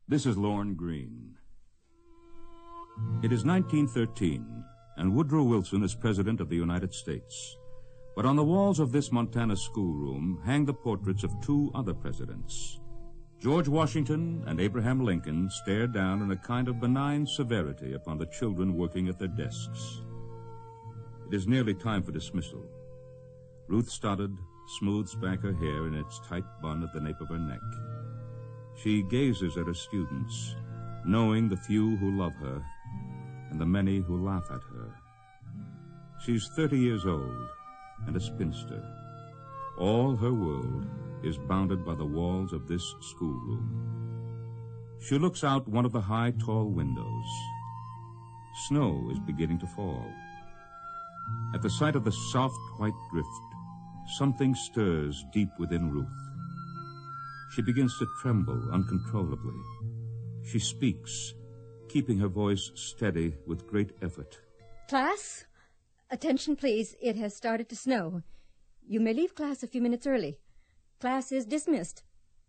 This is Lorne Greene. It is 1913, and Woodrow Wilson is President of the United States. But on the walls of this Montana schoolroom hang the portraits of two other presidents. George Washington and Abraham Lincoln stare down in a kind of benign severity upon the children working at their desks. It is nearly time for dismissal. Ruth Stoddard smooths back her hair in its tight bun at the nape of her neck. She gazes at her students, knowing the few who love her and the many who laugh at her. She's 30 years old and a spinster. All her world is bounded by the walls of this schoolroom. She looks out one of the high, tall windows. Snow is beginning to fall. At the sight of the soft, white drift, something stirs deep within Ruth. She begins to tremble uncontrollably. She speaks, keeping her voice steady with great effort. Class, attention please. It has started to snow. You may leave class a few minutes early. Class is dismissed.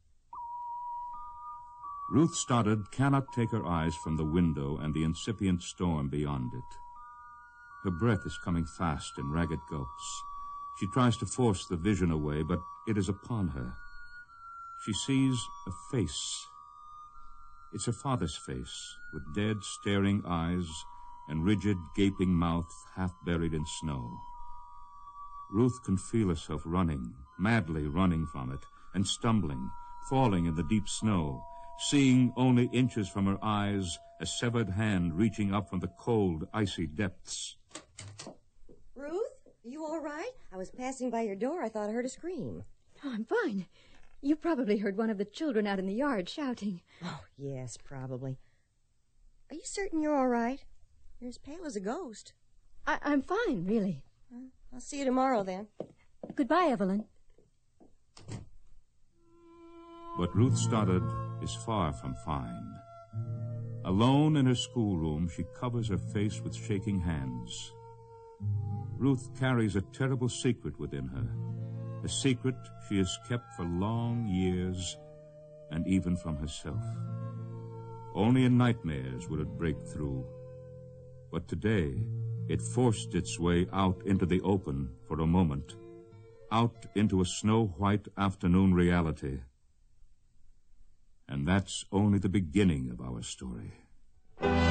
Ruth Stoddard cannot take her eyes from the window and the incipient storm beyond it. Her breath is coming fast in ragged gulps. She tries to force the vision away, but it is upon her. She sees a face. It's her father's face, with dead, staring eyes and rigid, gaping mouth half buried in snow. Ruth can feel herself running, madly running from it, and stumbling, falling in the deep snow, seeing only inches from her eyes a severed hand reaching up from the cold, icy depths. Ruth, you all right? I was passing by your door. I thought I heard a scream. Oh, I'm fine. You probably heard one of the children out in the yard shouting. Oh, yes, probably. Are you certain you're all right? You're as pale as a ghost. I'm fine, really. I'll see you tomorrow, then. Goodbye, Evelyn. But Ruth Stoddard is far from fine. Alone in her schoolroom, she covers her face with shaking hands. Ruth carries a terrible secret within her, a secret she has kept for long years and even from herself. Only in nightmares would it break through. But today, it forced its way out into the open for a moment, out into a snow-white afternoon reality. And that's only the beginning of our story.